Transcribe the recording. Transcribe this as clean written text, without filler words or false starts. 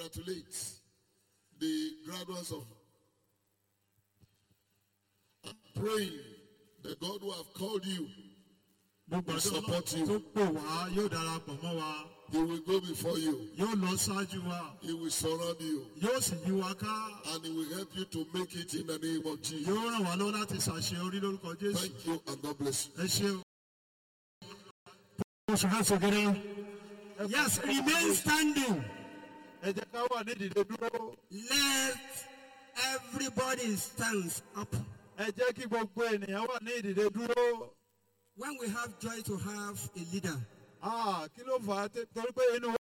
congratulate the graduates of. I'm praying that God who have called you will support you. He will go before you. He will surround you. And he will help you to make it in the name of Jesus. Thank you and God bless you. Yes, remain standing. Let everybody stand up. When we have joy to have a leader,